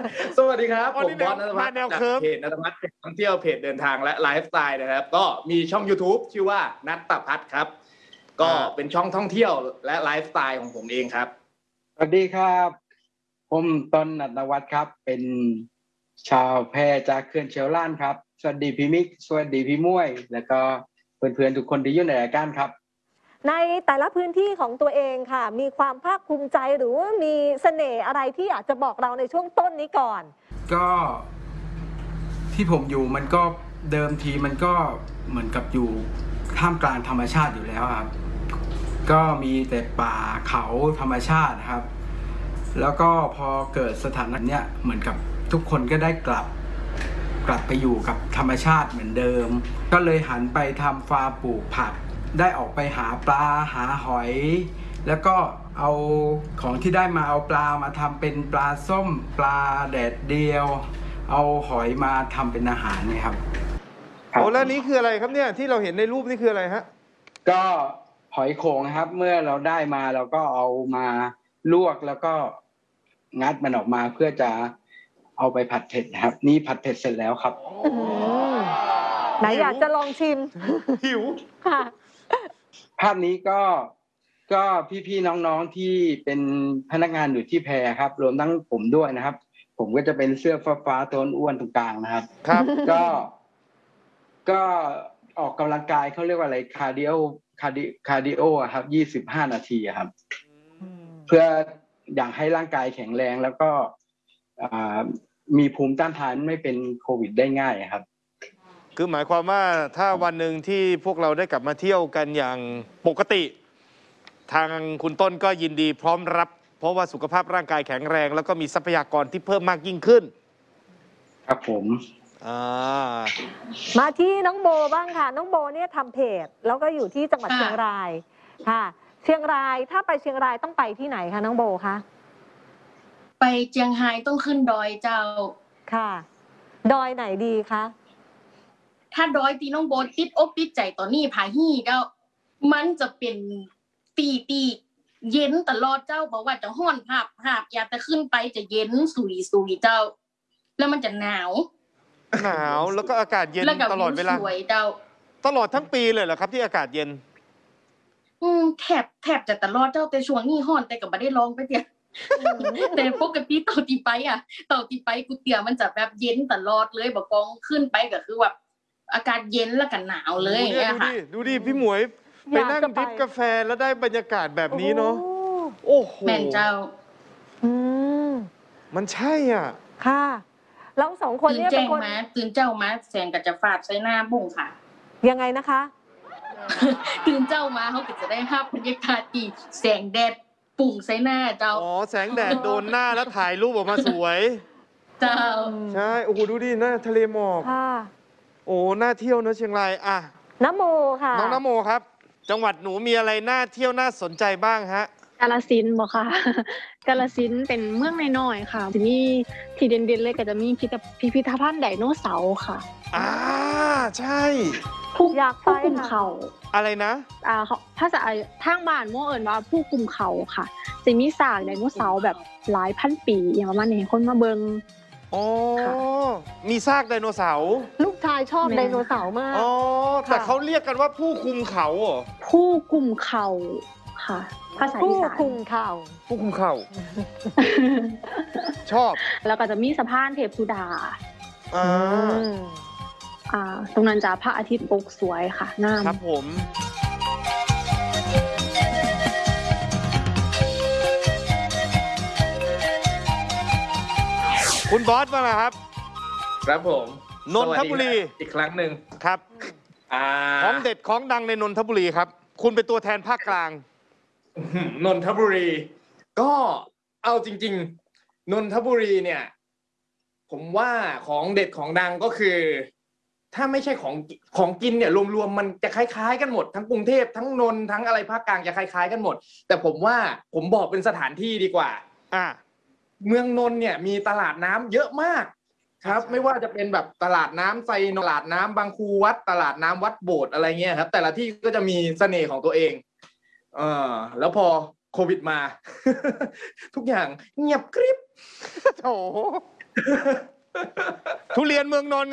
สวัสดีครับผมบอสณัฐพัมาฒน์แนวจากเคิร์ฟเพจณัฐพัฒน์ท่องเที่ยวเพจเดินทางและไลฟ์สไตล์นะครับก็มีช่อง YouTube ชื่อว่าณัฐพัฒน์ครับก็เป็นช่องท่องเที่ยวและไลฟ์สไตล์ของผมเองครับสวัสดีครับผมต้นณัฐวัฒน์ครับเป็นชาวแพร่จากเขื่อนเชียวล้านครับสวัสดีพี่มิกสวัสดีพี่มุ้ยแล้วก็เพื่อนๆทุกคนที่อยู่ในรายการครับในแต่ละพื้นที่ของตัวเองค่ะมีความภาคภูมิใจหรือว่ามีเสน่ห์อะไรที่อยากจะบอกเราในช่วงต้นนี้ก่อนก็ที่ผมอยู่มันก็เดิมทีมันก็เหมือนกับอยู่ท่ามกลางธรรมชาติอยู่แล้วครับก็มีแต่ป่าเขาธรรมชาติครับแล้วก็พอเกิดสถานะเนี้ยเหมือนกับทุกคนก็ได้กลับไปอยู่กับธรรมชาติเหมือนเดิมก็เลยหันไปทำฟาร์มปลูกผักได้ออกไปหาปลาหาหอยแล้วก็เอาของที่ได้มาเอาปลามาทำเป็นปลาส้มปลาแดดเดียวเอาหอยมาทำเป็นอาหารเนี่ยครับโอ้แล้วนี้คืออะไรครับเนี่ยที่เราเห็นในรูปนี่คืออะไรฮะก็หอยโขงครับเมื่อเราได้มาเราก็เอามาลวกแล้วก็งัดมันออกมาเพื่อจะเอาไปผัดเผ็ดครับนี่ผัดเผ็ดเสร็จแล้วครับไหนอยากจะลองชิมหิวค่ะภาพนี้ก็พี่ๆน้องๆที่เป็นพนักงานอยู่ที่แพรครับรวมทั้งผมด้วยนะครับผมก็จะเป็นเสื้อฟ้าๆตัวอ้วนตรงกลางนะครับครับก็ออกกำลังกายเขาเรียกว่าอะไรคาร์ดิโอครับ25 นาทีครับเพื่ออยากให้ร่างกายแข็งแรงแล้วก็มีภูมิต้านทานไม่เป็นโควิดได้ง่ายครับคือหมายความว่าถ้าวันหนึ่งที่พวกเราได้กลับมาเที่ยวกันอย่างปกติทางคุณต้นก็ยินดีพร้อมรับเพราะว่าสุขภาพร่างกายแข็งแรงแล้วก็มีทรัพยากรที่เพิ่มมากยิ่งขึ้นครับผมมาที่น้องโบบ้างค่ะน้องโบเนี่ยทำเพจแล้วก็อยู่ที่จังหวัดเชียงรายค่ะเชียงรายถ้าไปเชียงรายต้องไปที่ไหนคะน้องโบคะไปเชียงไฮ้ต้องขึ้นดอยเจ้าค่ะดอยไหนดีคะถ้าดอยตีน้องโบติดอกติดใจตอนนี้ผาฮี่เจ้ามันจะเป็นตีเย็นตลอดเจ้าบอกว่าจะห้อนภาพอยากจะขึ้นไปจะเย็นสุยเจ้าแล้วมันจะหนาวแล้วก็อากาศเย็นตลอดเวลาสวยเจ้าตลอดทั้งปีเลยเหรอครับที่อากาศเย็นแทบจะตลอดเจ้าแต่ช่วงนี้ห้อนแต่ก็ไม่ได้ลองไปเดียวแต่ปกติเต่าตีไปกูเตียมันจะแบบเย็นตลอดเลยบอกกองขึ้นไปก็คือแบบอากาศเย็นแล้วก็หนาวเลยอย่างเงี้ยค่ะดูดิพี่หมวยไปนั่งดริบกาแฟแล้วได้บรรยากาศแบบนี้เนาะโอ้โหแม่นเจ้ามันใช่อ่ะค่ะเราสองคนเนี่ยเป็นคนตื่นเจ้ามาแสงก็จะฟาดใส่หน้าบุ้งค่ะยังไงนะคะตื่นเจ้ามาเขาก็จะได้ภาพบรรยากาศอีแสงแดดปุ่งใส่หน้าเจ้าแสงแดดโดนหน้าแล้วถ่ายรูปออกมาสวยเจ้าใช่โอ้โหดูดิหน้าทะเลหมอกโอ้น่าเที่ยวเนอะเชียงรายอ่ะน้ำโมค่ะน้องน้ำโมครับจังหวัดหนูมีอะไรน่าเที่ยวน่าสนใจบ้างฮะกาฬสินธุ์บ่ค่ะกาฬสินธุ์เป็นเมืองน้อยๆค่ะที่นี่ที่เด่นๆเลยก็จะมีพิพิธภัณฑ์ไดโนเสาร์ค่ะใช่อยากไปผู้กุมเขาอะไรนะภาษาทางบ้านโมเอิ้นว่าผู้กุมเขาค่ะจะมีซากไดโนเสาร์แบบหลายพันปีอย่างประมาณนี้คนมาเบิ่งมีซากไดโนเสาร์ลูกชายชอบไดโนเสาร์มากแต่เขาเรียกกันว่าผู้คุมเขาเหรอผู้กุมเขาค่ะภาษาอีสานผู้คุมเขาชอบแล้วก็จะมีสะพานเทพสุดาตรงนั้นจะพระอาทิตย์ตกสวยค่ะงามครับผมคุณบอสมาแล้วครับครับผมนนทบุรีอีกครั้งหนึ่งครับของเด็ดของดังในนนทบุรีครับคุณเป็นตัวแทนภาคกลางนนทบุรีก็เอาจริงๆนนทบุรีเนี่ยผมว่าของเด็ดของดังก็คือถ้าไม่ใช่ของกินเนี่ยรวมๆมันจะคล้ายๆกันหมดทั้งกรุงเทพทั้งนนท์ทั้งอะไรภาคกลางจะคล้ายๆกันหมดแต่ผมว่าผมบอกเป็นสถานที่ดีกว่าเมืองนนท์เนี่ยมีตลาดน้ำเยอะมากครับไม่ว่าจะเป็นแบบตลาดน้ำไซนตลาดน้ำบางคูวัดตลาดน้ำวัดโบสถ์อะไรเงี้ยครับแต่ละที่ก็จะมีเสน่ห์ของตัวเองแล้วพอโควิดมา ทุกอย่างเงียบกริบโถทุเรียนเมืองนนท์